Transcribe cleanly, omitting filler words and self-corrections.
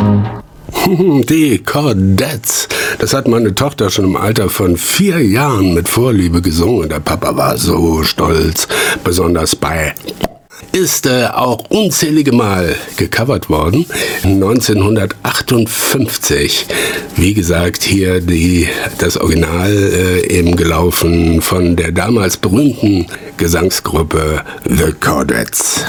Die Chordettes. Das hat meine Tochter schon im Alter von 4 Jahren mit Vorliebe gesungen und der Papa war so stolz. Besonders bei ist auch unzählige Mal gecovert worden. 1958, wie gesagt, hier das Original eben gelaufen von der damals berühmten Gesangsgruppe The Chordettes.